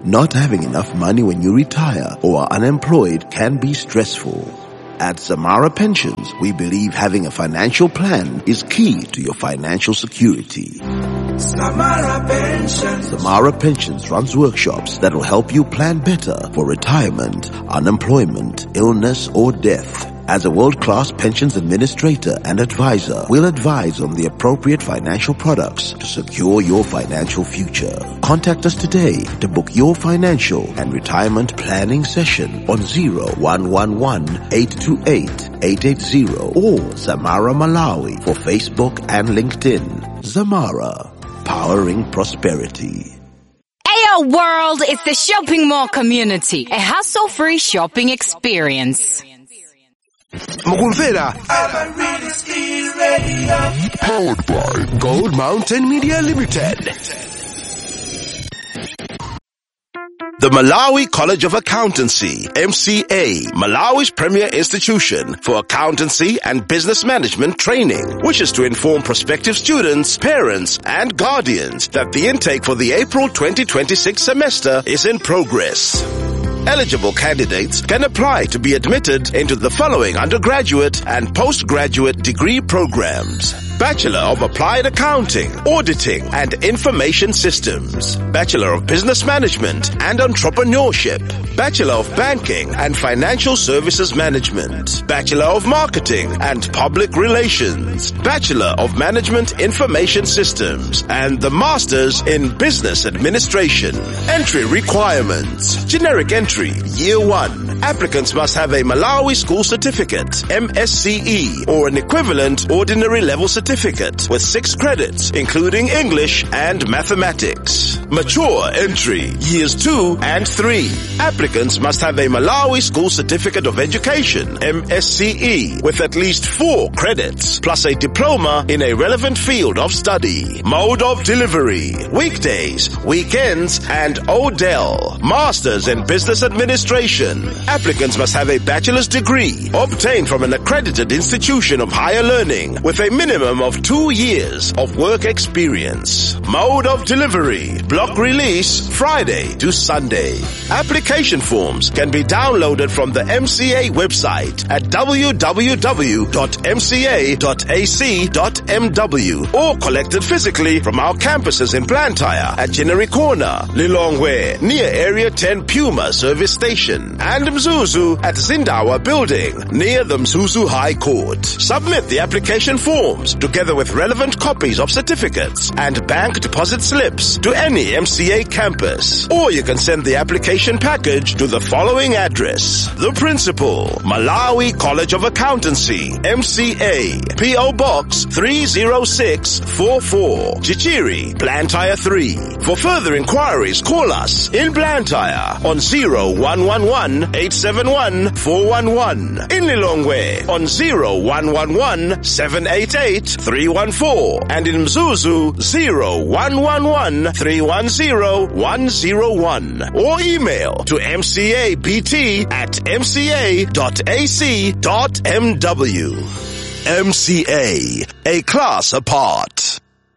Not having enough money when you retire or are unemployed can be stressful. At Zamara Pensions, we believe having a financial plan is key to your financial security. Zamara Pensions. Zamara Pensions runs workshops that will help you plan better for retirement, unemployment, illness, or death. As a world-class pensions administrator and advisor, we'll advise on the appropriate financial products to secure your financial future. Contact us today to book your financial and retirement planning session on 0111-828-880 or Zamara Malawi for Facebook and LinkedIn. Zamara, powering prosperity. Ayo world, it's the shopping mall community, a hassle-free shopping experience. Mukumvera powered by Gold Mountain Media Limited. The Malawi College of Accountancy, MCA, Malawi's premier institution for accountancy and business management training, wishes to inform prospective students, parents, and guardians that the intake for the April 2026 semester is in progress. Eligible candidates can apply to be admitted into the following undergraduate and postgraduate degree programs: Bachelor of Applied Accounting, Auditing and Information Systems, Bachelor of Business Management and Entrepreneurship, Bachelor of Banking and Financial Services Management, Bachelor of Marketing and Public Relations, Bachelor of Management Information Systems, and the Masters in Business Administration. Entry requirements: generic entry, Year 1. Applicants must have a Malawi School Certificate, MSCE, or an equivalent ordinary level certificate with 6 credits, including English and mathematics. Mature entry, Years 2 and 3. Applicants must have a Malawi School Certificate of Education, MSCE, with at least 4 credits, plus a diploma in a relevant field of study. Mode of delivery: weekdays, weekends, and ODEL. Masters in Business Administration. Applicants must have a bachelor's degree obtained from an accredited institution of higher learning with a minimum of 2 years of work experience. Mode of delivery: block release, Friday to Sunday. Application forms can be downloaded from the MCA website at www.mca.ac.mw or collected physically from our campuses in Blantyre at Jinnery Corner, Lilongwe, near Area 10 Puma Service Station, and Mzuzu at Zindawa Building, near the Mzuzu High Court. Submit the application forms together with relevant copies of certificates and bank deposit slips to any MCA campus, or you can send the application package to the following address: The Principal, Malawi College of Accountancy, MCA, P.O. Box 30644, Chichiri, Blantyre 3. For further inquiries, call us in Blantyre on 0111-871-411, in Lilongwe on 0111-788-314, and in Mzuzu 0111-310-101, or email to mcabt@mca.ac.mw. MCA, a class apart.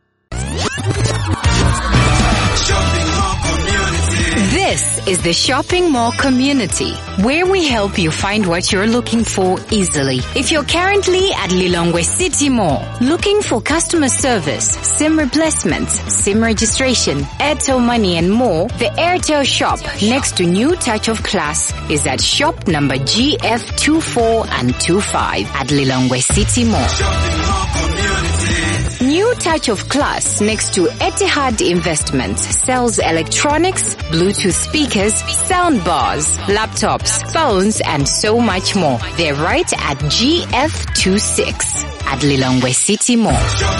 This is the Shopping Mall Community, where we help you find what you're looking for easily. If you're currently at Lilongwe City Mall, looking for customer service, SIM replacements, SIM registration, Airtel money and more, the Airtel shop next to New Touch of Class is at shop number GF24 and 25 at Lilongwe City Mall. New Touch of Class next to Etihad Investments sells electronics, Bluetooth speakers, sound bars, laptops, phones, and so much more. They're right at GF26 at Lilongwe City Mall.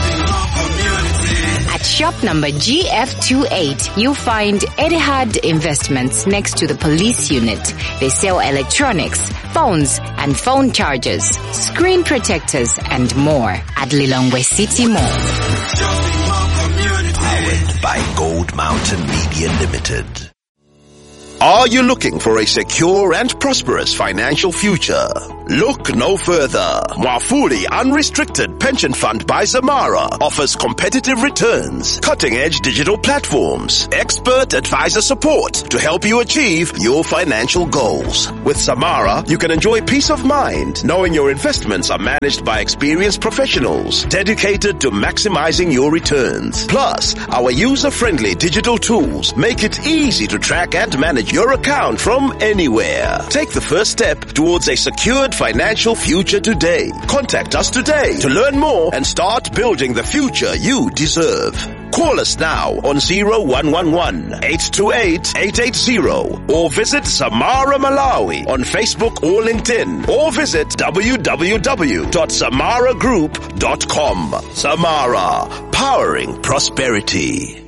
At shop number GF28, you'll find Etihad Investments next to the police unit. They sell electronics, phones and phone chargers, screen protectors, and more at Lilongwe City Mall. Powered by Gold Mountain Media Limited. Are you looking for a secure and prosperous financial future? Look no further. Mwafuli Unrestricted Pension Fund by Samara offers competitive returns, cutting-edge digital platforms, expert advisor support to help you achieve your financial goals. With Samara, you can enjoy peace of mind knowing your investments are managed by experienced professionals dedicated to maximizing your returns. Plus, our user-friendly digital tools make it easy to track and manage your account from anywhere. Take the first step towards a secured financial future today. Contact us today to learn more and start building the future you deserve. Call us now on 0111-828-880 or visit Samara Malawi on Facebook or LinkedIn, or visit www.samaragroup.com. Samara, powering prosperity.